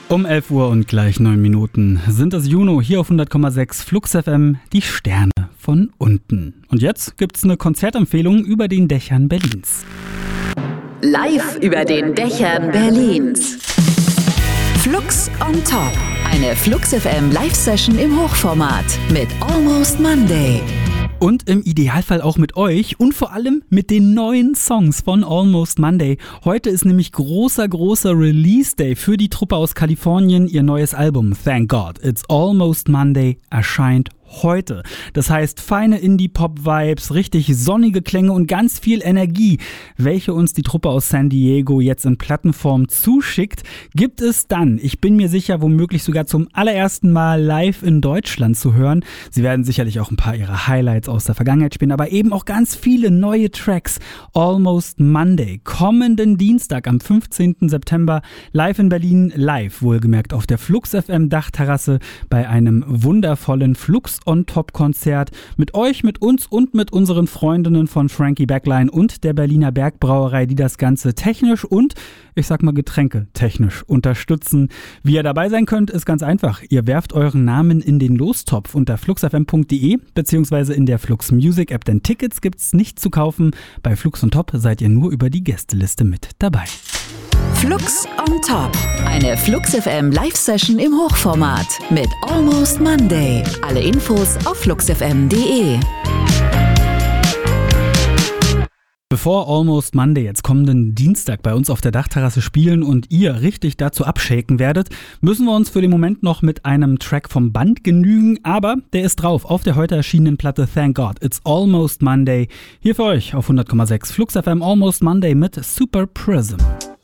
Um 11 Uhr und gleich 9 Minuten sind es Juno hier auf 100,6 Flux FM, die Sterne von unten. Und jetzt gibt's eine Konzertempfehlung über den Dächern Berlins. Live über den Dächern Berlins. Flux on Top. Eine Flux FM Live-Session im Hochformat mit Almost Monday. Und im Idealfall auch mit euch und vor allem mit den neuen Songs von Almost Monday. Heute ist nämlich großer Release Day für die Truppe aus Kalifornien. Ihr neues Album Thank God It's Almost Monday erscheint heute. Das heißt feine Indie-Pop-Vibes, richtig sonnige Klänge und ganz viel Energie, welche uns die Truppe aus San Diego jetzt in Plattenform zuschickt, gibt es dann, ich bin mir sicher, womöglich sogar zum allerersten Mal live in Deutschland zu hören. Sie werden sicherlich auch ein paar ihrer Highlights aus der Vergangenheit spielen, aber eben auch ganz viele neue Tracks. Almost Monday, kommenden Dienstag am 15. September live in Berlin, live wohlgemerkt auf der Flux FM Dachterrasse bei einem wundervollen Flux on Top Konzert mit euch, mit uns und mit unseren Freundinnen von Frankie Backline und der Berliner Bergbrauerei, die das Ganze technisch und, ich sag mal, getränketechnisch unterstützen. Wie ihr dabei sein könnt, ist ganz einfach. Ihr werft euren Namen in den Lostopf unter fluxfm.de beziehungsweise in der Flux Music App, denn Tickets gibt's nicht zu kaufen. Bei Flux on Top seid ihr nur über die Gästeliste mit dabei. Flux on Top. Eine Flux FM Live-Session im Hochformat mit Almost Monday. Alle Infos auf fluxfm.de. Bevor Almost Monday jetzt kommenden Dienstag bei uns auf der Dachterrasse spielen und ihr richtig dazu abshaken werdet, müssen wir uns für den Moment noch mit einem Track vom Band genügen, aber der ist drauf auf der heute erschienenen Platte Thank God It's Almost Monday. Hier für euch auf 100,6 Flux FM Almost Monday mit Super Prism.